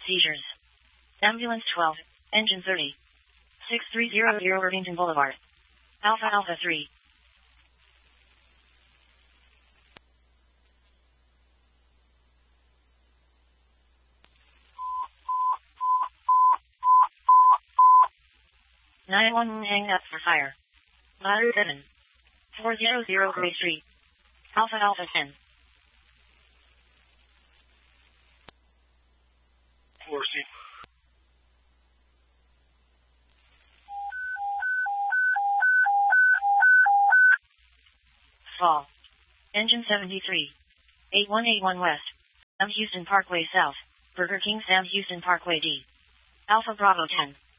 seizures. Ambulance 12, engine 30. 6300 Irvington Boulevard. Alpha Alpha 3. Nine one hang up for fire. Ladder 7. 400 Gray Street. Alpha Alpha 10. 4C. Fall. Engine 73. 8181 West. Sam Houston Parkway South. Burger King Sam Houston Parkway D. Alpha Bravo 10.